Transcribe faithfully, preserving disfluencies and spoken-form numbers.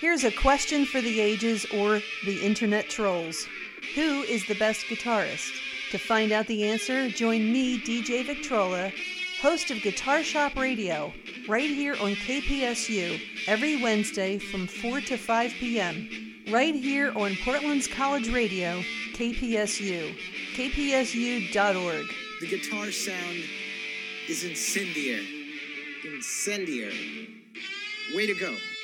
Here's a question for the ages or the internet trolls. Who is the best guitarist? To find out the answer, join me, D J Victrola, host of Guitar Shop Radio, right here on K P S U, every Wednesday from four to five p.m., right here on Portland's College Radio, K P S U, K P S U dot org. The guitar sound is incendiary. Incendiary. Way to go.